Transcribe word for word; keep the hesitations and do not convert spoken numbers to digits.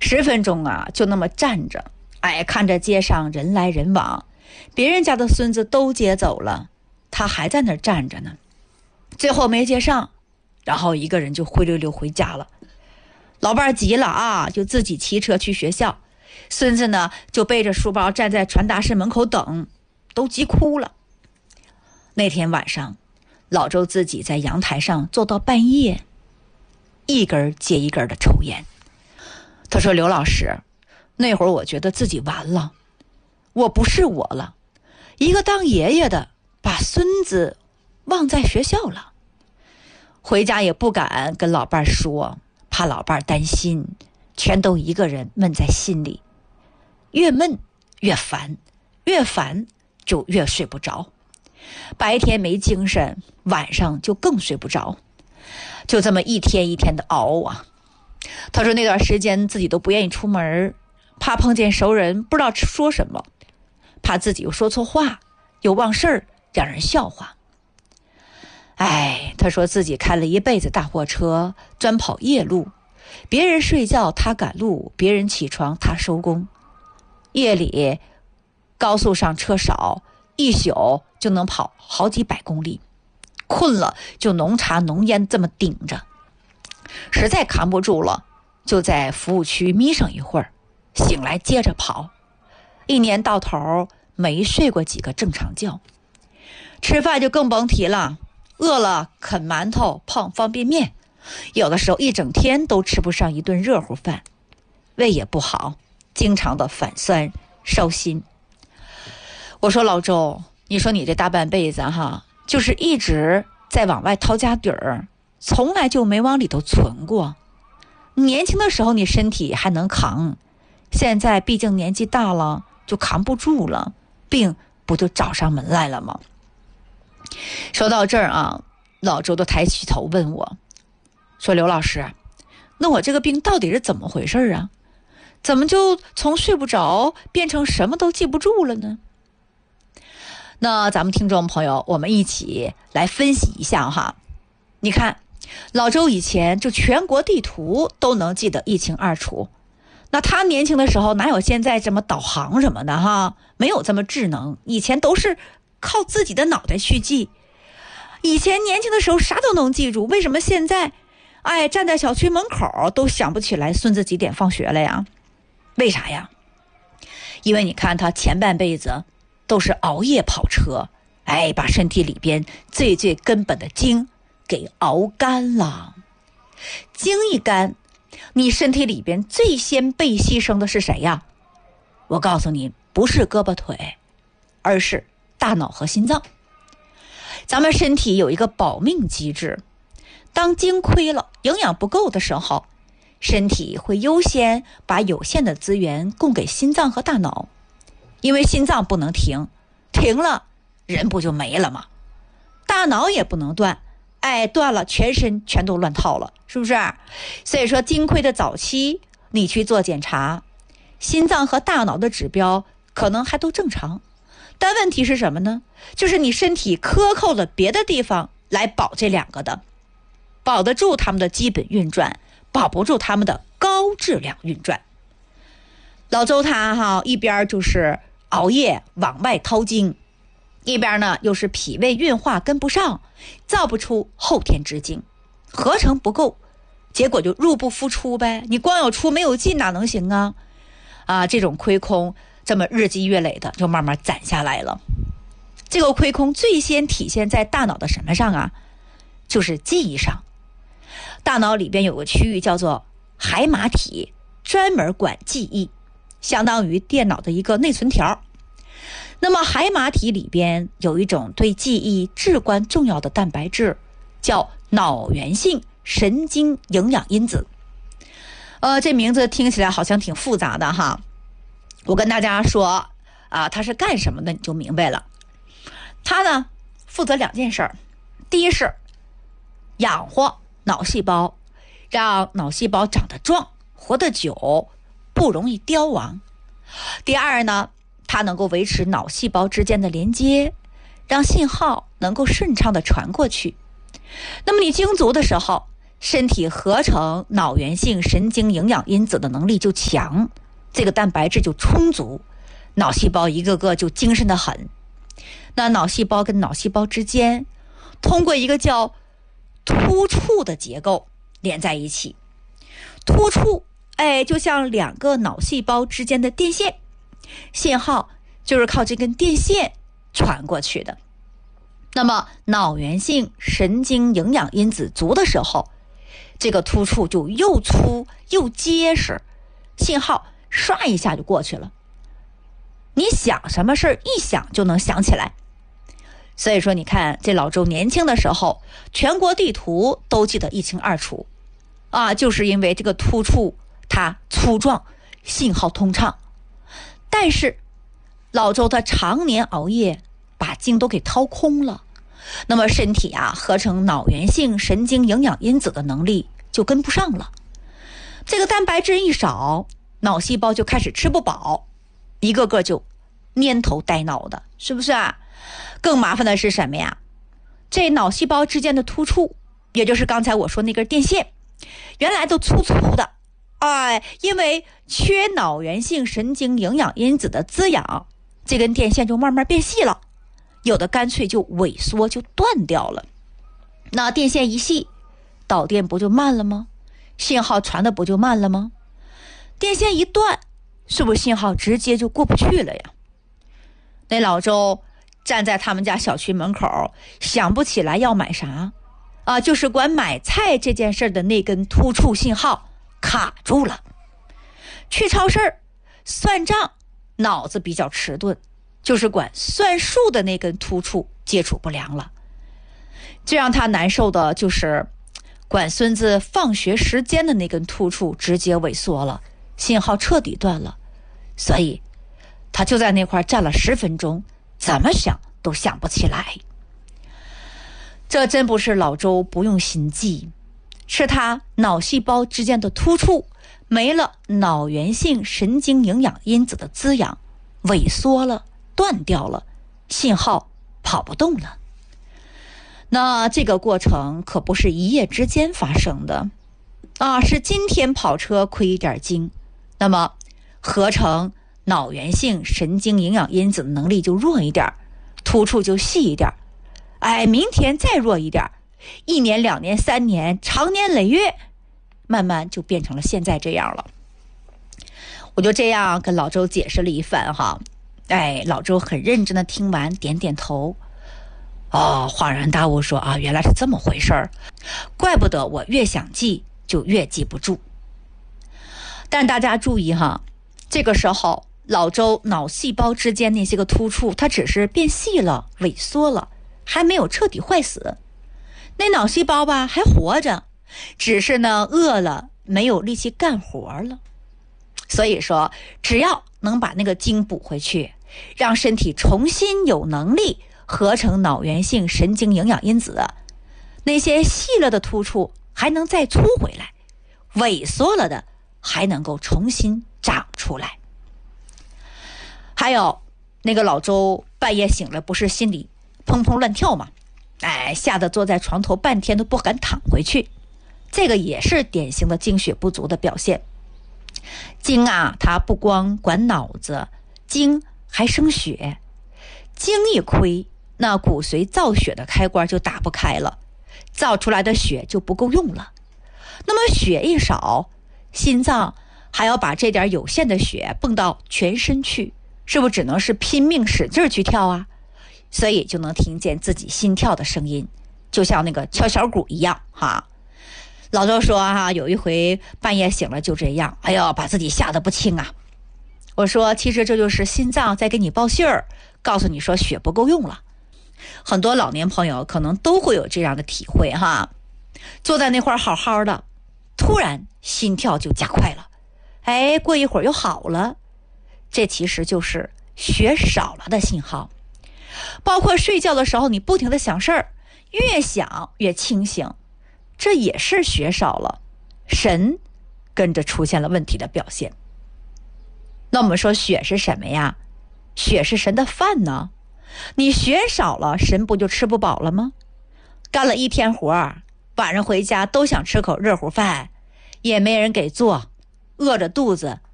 十分钟啊，就那么站着，哎，看着街上人来人往，别人家的孙子都接走了，他还在那儿站着呢。最后没接上，然后一个人就灰溜溜回家了。老伴儿急了啊，就自己骑车去学校，孙子呢就背着书包站在传达室门口等，都急哭了。那天晚上，老周自己在阳台上坐到半夜，一根接一根的抽烟。他说：“刘老师，那会儿我觉得自己完了，我不是我了，一个当爷爷的把孙子忘在学校了，回家也不敢跟老伴说，怕老伴担心，全都一个人闷在心里，越闷越烦，越烦就越睡不着，白天没精神，晚上就更睡不着，就这么一天一天的熬啊。”他说那段时间自己都不愿意出门，怕碰见熟人不知道说什么，怕自己又说错话，又忘事儿，让人笑话。哎，他说自己开了一辈子大货车，专跑夜路，别人睡觉他赶路，别人起床他收工。夜里高速上车少，一宿就能跑好几百公里，困了就浓茶浓烟这么顶着，实在扛不住了，就在服务区眯上一会儿，醒来接着跑。一年到头没睡过几个正常觉，吃饭就更甭提了，饿了啃馒头碰方便面，有的时候一整天都吃不上一顿热乎饭，胃也不好，经常的反酸烧心。我说老周，你说你这大半辈子哈，就是一直在往外掏家底儿，从来就没往里头存过。年轻的时候你身体还能扛，现在毕竟年纪大了就扛不住了，病不就找上门来了吗？说到这儿啊，老周都抬起头问我，说刘老师，那我这个病到底是怎么回事啊？怎么就从睡不着变成什么都记不住了呢？那咱们听众朋友，我们一起来分析一下哈。你看老周以前就全国地图都能记得一清二楚，那他年轻的时候哪有现在这么导航什么的哈，没有这么智能，以前都是靠自己的脑袋去记。以前年轻的时候啥都能记住，为什么现在哎站在小区门口都想不起来孙子几点放学了呀？为啥呀？因为你看他前半辈子都是熬夜跑车，哎，把身体里边最最根本的精给熬干了。精一干，你身体里边最先被牺牲的是谁呀？我告诉你，不是胳膊腿，而是大脑和心脏。咱们身体有一个保命机制，当精亏了，营养不够的时候，身体会优先把有限的资源供给心脏和大脑，因为心脏不能停，停了人不就没了吗？大脑也不能断，哎，断了全身全都乱套了，是不是？所以说精亏的早期你去做检查，心脏和大脑的指标可能还都正常，但问题是什么呢？就是你身体克扣了别的地方来保这两个的，保得住他们的基本运转，保不住他们的高质量运转。老周他哈一边就是熬夜往外掏精，一边呢又是脾胃运化跟不上，造不出后天之精，合成不够，结果就入不敷出呗。你光有出没有进哪能行啊？啊，这种亏空这么日积月累的就慢慢攒下来了。这个亏空最先体现在大脑的什么上啊？就是记忆上。大脑里边有个区域叫做海马体，专门管记忆，相当于电脑的一个内存条。那么海马体里边有一种对记忆至关重要的蛋白质，叫脑源性神经营养因子。呃，这名字听起来好像挺复杂的哈。我跟大家说啊，它是干什么的你就明白了。它呢负责两件事儿，第一是养活脑细胞，让脑细胞长得壮，活得久，不容易凋亡。第二呢，它能够维持脑细胞之间的连接，让信号能够顺畅地传过去。那么你精足的时候， 身体合成脑源性神经营养因子的能力就强，这个蛋白质就充足，脑细胞一个个就精神得很。那脑细胞跟脑细胞之间通过一个叫突触的结构连在一起，突触哎，就像两个脑细胞之间的电线，信号就是靠这根电线传过去的。那么脑源性神经营养因子足的时候，这个突触就又粗又结实，信号刷一下就过去了。你想什么事儿，一想就能想起来。所以说你看这老周年轻的时候，全国地图都记得一清二楚啊，就是因为这个突触它粗壮，信号通畅。但是老周他常年熬夜，把精都给掏空了，那么身体啊合成脑源性神经营养因子的能力就跟不上了。这个蛋白质一少，脑细胞就开始吃不饱，一个个就蔫头呆脑的，是不是啊？更麻烦的是什么呀？这脑细胞之间的突触，也就是刚才我说那根电线，原来都粗粗的，哎，因为缺脑源性神经营养因子的滋养，这根电线就慢慢变细了，有的干脆就萎缩，就断掉了。那电线一细，导电不就慢了吗？信号传的不就慢了吗？电线一断，是不是信号直接就过不去了呀？那老周站在他们家小区门口，想不起来要买啥啊，就是管买菜这件事的那根突触信号卡住了。去超市算账，脑子比较迟钝，就是管算数的那根突触接触不良了。最让他难受的就是管孙子放学时间的那根突触直接萎缩了，信号彻底断了。所以他就在那块站了十分钟，怎么想都想不起来。这真不是老周不用心记，是他脑细胞之间的突触没了脑源性神经营养因子的滋养，萎缩了，断掉了，信号跑不动了。那这个过程可不是一夜之间发生的啊，是今天跑车亏一点精，那么合成脑源性神经营养因子的能力就弱一点，突触就细一点，哎，明天再弱一点，一年两年三年，长年累月，慢慢就变成了现在这样了。我就这样跟老周解释了一番哈，哎，老周很认真的听完，点点头，哦，恍然大悟说啊，原来是这么回事儿，怪不得我越想记就越记不住。但大家注意哈，这个时候老周脑细胞之间那些个突触，它只是变细了，萎缩了，还没有彻底坏死。那脑细胞吧还活着，只是呢饿了，没有力气干活了。所以说只要能把那个精补回去，让身体重新有能力合成脑源性神经营养因子，那些细了的突触还能再粗回来，萎缩了的还能够重新长出来。还有那个老周半夜醒了，不是心里砰砰乱跳吗？哎，吓得坐在床头半天都不敢躺回去，这个也是典型的精血不足的表现。精啊，它不光管脑子，精还生血，精一亏，那骨髓造血的开关就打不开了，造出来的血就不够用了。那么血一少，心脏还要把这点有限的血泵到全身去，是不是只能是拼命使劲去跳啊？所以就能听见自己心跳的声音，就像那个敲小鼓一样哈。老周说哈，有一回半夜醒了就这样，哎呦，把自己吓得不轻啊。我说其实这就是心脏在给你报信儿，告诉你说血不够用了。很多老年朋友可能都会有这样的体会哈，坐在那块好好的，突然心跳就加快了，哎，过一会儿又好了，这其实就是血少了的信号。包括睡觉的时候你不停地想事儿，越想越清醒，这也是血少了，神跟着出现了问题的表现。那我们说血是什么呀？血是神的饭呢，你血少了，神不就吃不饱了吗？干了一天活， 晚上回家都想吃口热乎饭，也没人给做，饿着肚子